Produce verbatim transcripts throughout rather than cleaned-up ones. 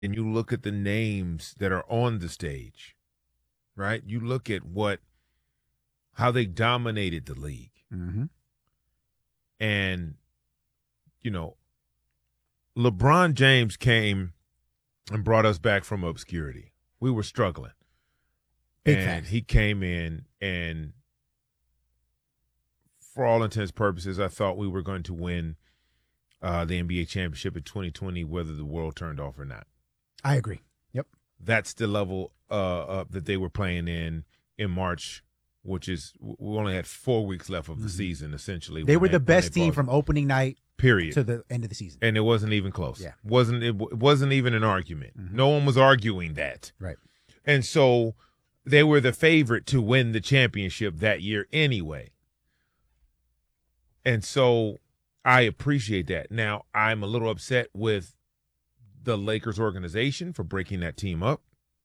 and you look at the names that are on the stage, right? You look at what how they dominated the league. Mm-hmm. And, you know, LeBron James came and brought us back from obscurity. We were struggling. Big and facts. he came in, and for all intents and purposes, I thought we were going to win uh, the N B A championship in twenty twenty, whether the world turned off or not. I agree. Yep. That's the level uh, uh, that they were playing in in March, which is we only had four weeks left of the Mm-hmm. season, essentially. They when were the when best they team brought- from opening night period to the end of the season. and it wasn't even close. Yeah. wasn't it, it wasn't even an argument. Mhm. No one was arguing that. Right. And so they were the favorite to win the championship that year anyway. And so I appreciate that. Now, I'm a little upset with the Lakers organization for breaking that team up.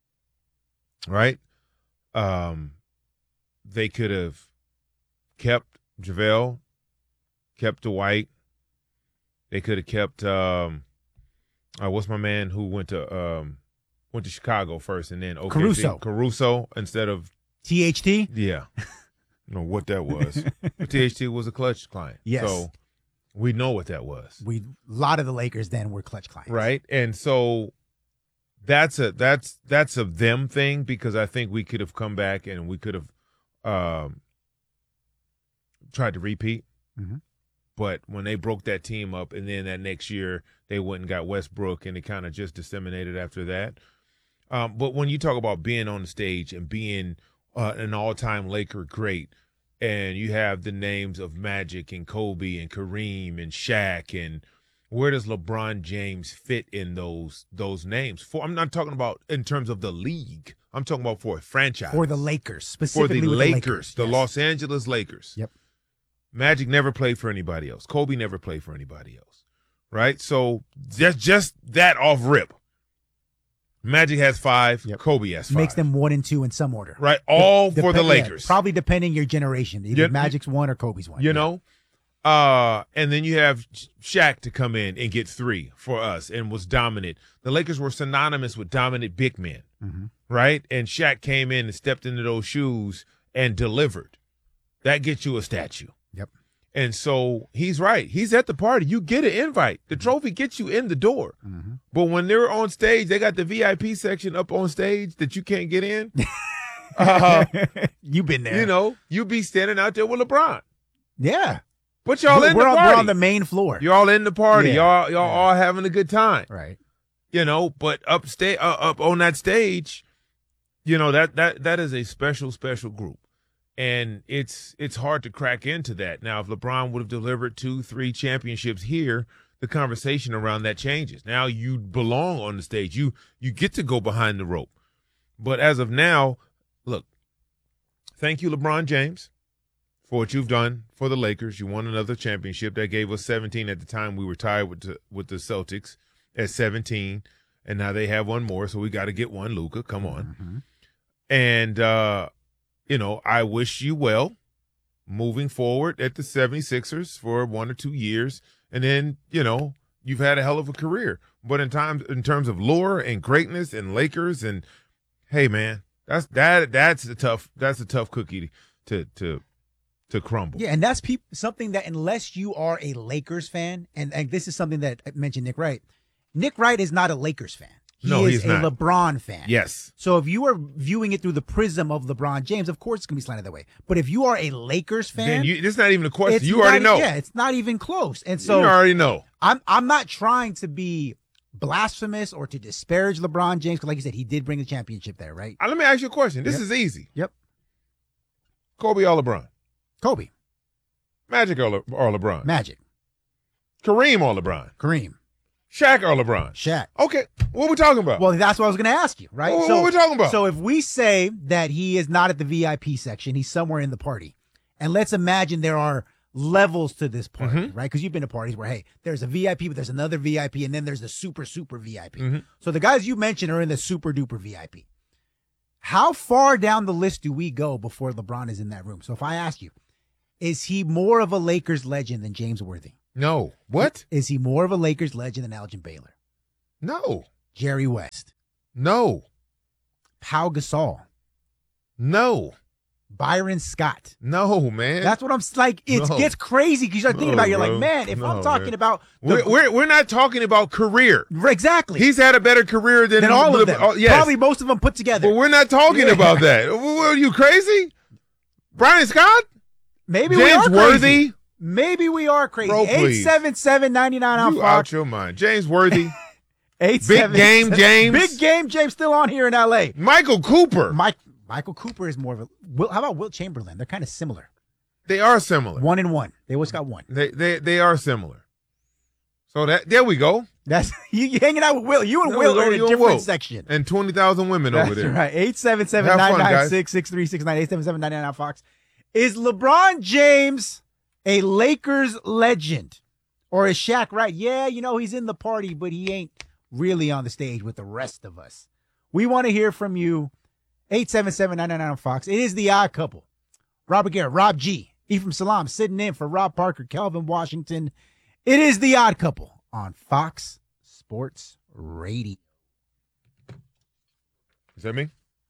Right? Um, they could have kept JaVale, kept Dwight. They could have kept um, uh, what's my man who went to um, went to Chicago first and then O K C? Caruso. Caruso instead of T H T? yeah, I don't know what that was. But T H T was a clutch client. Yes. So we know what that was. We a lot of the Lakers then were clutch clients. Right. And so that's a that's that's a them thing, because I think we could have come back and we could have um, tried to repeat. Mm-hmm. But when they broke that team up, and then that next year they went and got Westbrook, and it kind of just disseminated after that. Um, but when you talk about being on the stage and being uh, an all-time Laker great, and you have the names of Magic and Kobe and Kareem and Shaq, and where does LeBron James fit in those those names? For I'm not talking about in terms of the league. I'm talking about for a franchise. For the Lakers, For specifically the with Lakers, the, Lakers. the Yes. Los Angeles Lakers. Yep. Magic never played for anybody else. Kobe never played for anybody else, right? So just just that off rip. Magic has five. Yep. Kobe has five. Makes them one and two in some order. right. All Dep- for the yeah, Lakers. probably depending your generation. Either Yeah, Magic's one or Kobe's one. You Yeah. know, uh, and then you have Shaq to come in and get three for us and was dominant. The Lakers were synonymous with dominant big men, Mm-hmm. right? And Shaq came in and stepped into those shoes and delivered. That gets you a statue. Yep. And so he's right. He's at the party. You get an invite. The trophy gets you in the door. Mm-hmm. But when they're on stage, they got the V I P section up on stage that you can't get in. uh, You've been there. you know, you be standing out there with LeBron. Yeah. But y'all in we're, the on, party. we're on the main floor. You're all in the party. Yeah. Y'all, y'all Yeah. all having a good time. Right. You know, but upstate, uh, up on that stage, you know that that that is a special, special group, and it's it's hard to crack into that. Now, if LeBron would have delivered two, three championships here, the conversation around that changes. Now you belong on the stage. You you get to go behind the rope. But as of now, look, thank you, LeBron James, for what you've done for the Lakers. You won another championship. That gave us seventeen at the time. We were tied with the, with the Celtics at seventeen, and now they have one more, so we got to get one, Luka. Come on. Mm-hmm. And, uh, you know, I wish you well moving forward at the seventy-sixers for one or two years. And then, you know, you've had a hell of a career. But in time, in terms of lure and greatness and Lakers, and hey, man, that's that that's a tough that's a tough cookie to to to crumble. Yeah, and that's peop- something that unless you are a Lakers fan, and, and this is something that I mentioned Nick Wright. Nick Wright is not a Lakers fan. He No, is he's a not. LeBron fan. Yes. So if you are viewing it through the prism of LeBron James, of course it's going to be slanted that way. But if you are a Lakers fan, Then you, it's not even a question. it's You not already e- know. Yeah, it's not even close. And so you already know. I'm I'm not trying to be blasphemous or to disparage LeBron James because, like you said, he did bring the championship there, right? Uh, let me ask you a question. This Yep. is easy. Yep. Kobe or LeBron? Kobe, Magic or, Le- or LeBron? Magic, Kareem or LeBron? Kareem, Shaq or LeBron? Shaq. Okay, what are we talking about? Well, that's what I was going to ask you, right? What- so, what we talking about? So if we say that he is not at the V I P section, he's somewhere in the party, and let's imagine there are levels to this party, Mhm. right? Because you've been to parties where, hey, there's a V I P, but there's another V I P, and then there's the super, super V I P. Mhm. So the guys you mentioned are in the super duper V I P. How far down the list do we go before LeBron is in that room? So if I ask you, is he more of a Lakers legend than James Worthy? No. What? Is he more of a Lakers legend than Elgin Baylor? No. Jerry West. No. Pau Gasol. No. Byron Scott. No, man. That's what I'm like. It No. gets crazy because you start thinking No, about it. You're bro. like, man, if No, I'm talking man. about. The, We're, we're we're not talking about career. exactly. He's had a better career than, than all of them. Oh, yes. Probably most of them put together. But we're not talking Yeah. about that. What, are you crazy? Brian Scott? Maybe we James are Worthy? crazy. Maybe we are crazy. Bro, please. eight seven seven, nine nine on You Fox. out your mind. James Worthy. Eight, Big seven, game seven- James. Big game James still on here in L A. Michael Cooper. Mike Michael Cooper is more of a. Will, how about Wilt Chamberlain? They're kind of similar. They are similar. One and one. They always got one. They they they are similar. So that there we go. That's you, you hanging out with Will. You and There Will we go. are in a You and different Will. section. And twenty thousand women That's over there. right. eight seven seven, Have nine fun, nine guys. six, six three six nine, eight seven seven, nine nine on Fox. Is LeBron James a Lakers legend? Or is Shaq right? Yeah, you know, he's in the party, but he ain't really on the stage with the rest of us. We want to hear from you. eight seven seven, nine nine nine on Fox. It is the odd couple. Robert Garrett, Rob G, Ephraim Salam sitting in for Rob Parker, Kelvin Washington. It is the odd couple on Fox Sports Radio. Is that me?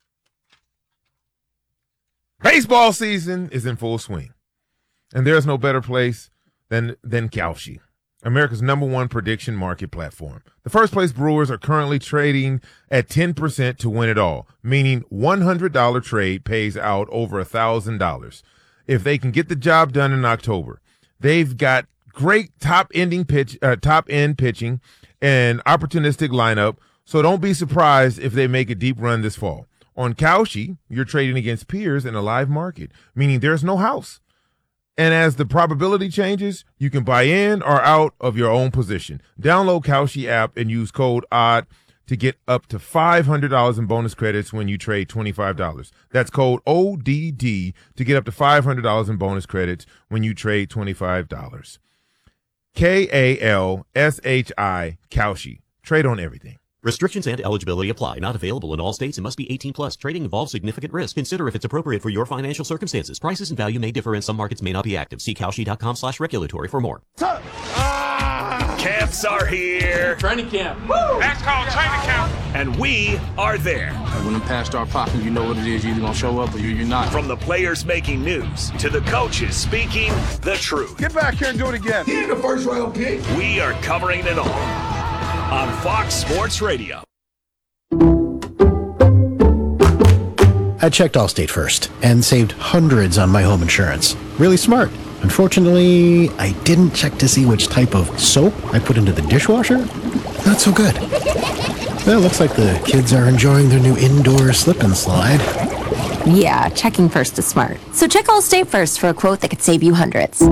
Baseball season is in full swing. And there's no better place than than Kalshi, America's number one prediction market platform. The first place Brewers are currently trading at ten percent to win it all, meaning one hundred dollars trade pays out over one thousand dollars if they can get the job done in October. They've got great top ending pitch, uh, top end pitching and opportunistic lineup, so don't be surprised if they make a deep run this fall. On Kalshi, you're trading against peers in a live market, meaning there's no house. And as the probability changes, you can buy in or out of your own position. Download Kalshi app and use code ODD to get up to five hundred dollars in bonus credits when you trade twenty-five dollars. That's code O D D to get up to five hundred dollars in bonus credits when you trade twenty-five dollars. K A L S H I, Kalshi. Trade on everything. Restrictions and eligibility apply. Not available in all states and must be eighteen plus. Trading involves significant risk. Consider if it's appropriate for your financial circumstances. Prices and value may differ and some markets may not be active. See Kalshi.com slash regulatory for more. Camps are here. Training camp. That's called training camp. And we are there. When the pads start popping, you know what it is. You're either going to show up or you're not. From the players making news to the coaches speaking the truth. Get back here and do it again. He ain't the first round pick. We are covering it all on Fox Sports Radio. I checked Allstate first and saved hundreds on my home insurance. Really smart. Unfortunately, I didn't check to see which type of soap I put into the dishwasher. Not so good. Well, looks like the kids are enjoying their new indoor slip and slide. Yeah, checking first is smart. So check Allstate first for a quote that could save you hundreds.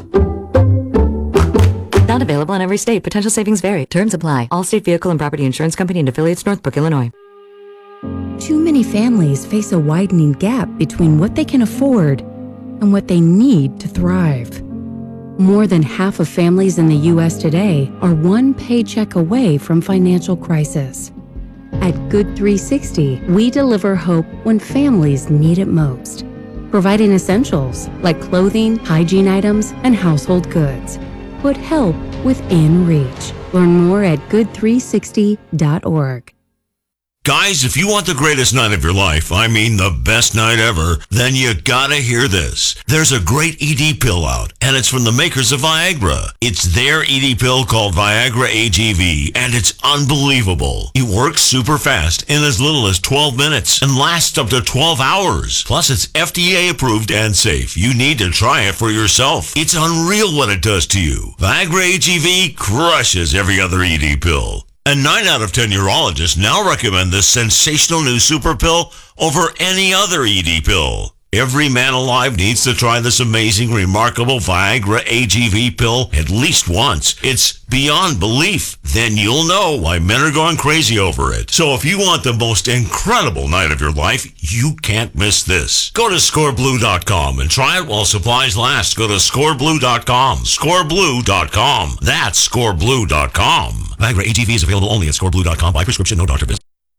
Not available in every state. Potential savings vary. Terms apply. Allstate Vehicle and Property Insurance Company and affiliates, Northbrook, Illinois. Too many families face a widening gap between what they can afford and what they need to thrive. More than half of families in the U S today are one paycheck away from financial crisis. At Good three sixty, we deliver hope when families need it most, providing essentials like clothing, hygiene items, and household goods. Put help within reach. Learn more at good three sixty dot org. Guys, if you want the greatest night of your life, I mean the best night ever, then you gotta hear this. There's a great E D pill out, and it's from the makers of Viagra. It's their E D pill called Viagra A G V, and it's unbelievable. It works super fast in as little as twelve minutes and lasts up to twelve hours. Plus, it's F D A approved and safe. You need to try it for yourself. It's unreal what it does to you. Viagra A G V crushes every other E D pill. And nine out of ten urologists now recommend this sensational new super pill over any other E D pill. Every man alive needs to try this amazing, remarkable Viagra A G V pill at least once. It's beyond belief. Then you'll know why men are going crazy over it. So if you want the most incredible night of your life, you can't miss this. Go to score blue dot com and try it while supplies last. Go to score blue dot com. score blue dot com. That's score blue dot com. Viagra A G V is available only at score blue dot com by prescription, no doctor visit.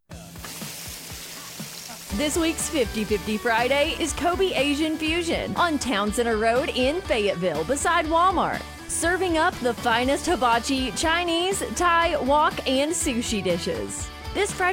This week's fifty fifty Friday is Kobe Asian Fusion on Town Center Road in Fayetteville beside Walmart. serving up the finest hibachi, Chinese, Thai, wok, and sushi dishes. This Friday